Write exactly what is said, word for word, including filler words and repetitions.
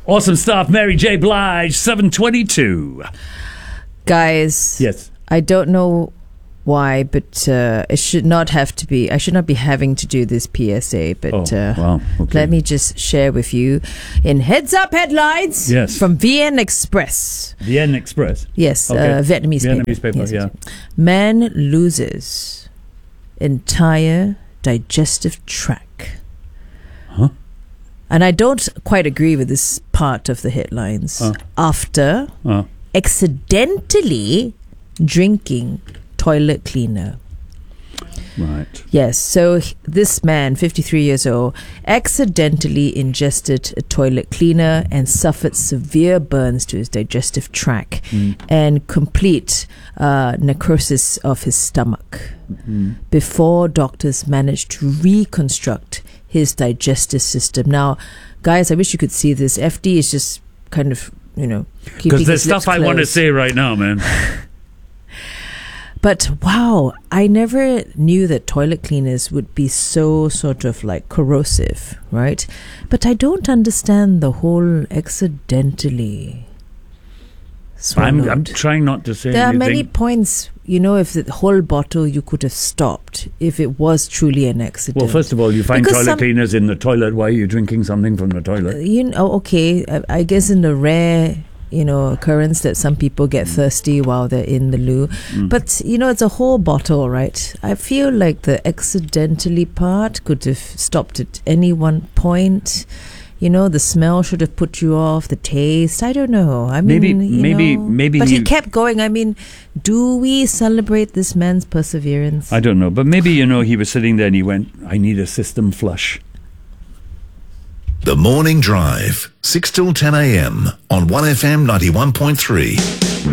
Awesome stuff. Mary J. Blige, seven twenty-two. Guys. Yes. I don't know why, but uh, it should not have to be. I should not be having to do this P S A, but Oh, uh, wow. Okay. let me just share with you in Heads Up Headlines Yes. from V N Express. Vienna Express. Yes, Okay. uh, Vietnamese, Vietnamese paper. paper, Yes, yeah. yes. Man loses entire digestive tract. Huh? And I don't quite agree with this part of the headlines. Uh. After Uh, accidentally drinking toilet cleaner. right. Yes, so h- this man, fifty-three years old, accidentally ingested a toilet cleaner and suffered severe burns to his digestive tract Mm. and complete uh, necrosis of his stomach Mm. before doctors managed to reconstruct his digestive system. Now, guys, I wish you could see this. F D is just kind of, you know, keeping Because there's his lips stuff I want to closed. say right now, man. But wow, I never knew that toilet cleaners would be so sort of like corrosive, right? But I don't understand the whole accidentally swallowed. I'm, I'm trying not to say there are anything. many points, you know, if the whole bottle you could have stopped if it was truly an accident. Well, first of all, you find Because toilet some- cleaners in the toilet. Why are you drinking something from the toilet? You know, okay, I, I guess in the rare, you know, occurrence that some people get thirsty while they're in the loo. Mm. But, you know, it's a whole bottle, right? I feel like the accidentally part could have stopped at any one point. You know, the smell should have put you off, the taste. I don't know. I mean, Maybe- you maybe- know. maybe But he he- kept going. I mean, do we celebrate this man's perseverance? I don't know. But maybe, you know, he was sitting there and he went, I need a system flush. The Morning Drive, six till ten a.m. on one F M ninety-one point three.